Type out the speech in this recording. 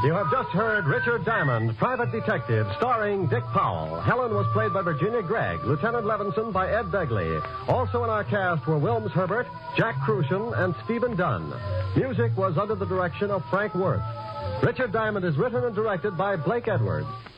You have just heard Richard Diamond, Private Detective, starring Dick Powell. Helen was played by Virginia Gregg, Lieutenant Levinson by Ed Begley. Also in our cast were Wilms Herbert, Jack Crucian, and Stephen Dunn. Music was under the direction of Frank Worth. Richard Diamond is written and directed by Blake Edwards.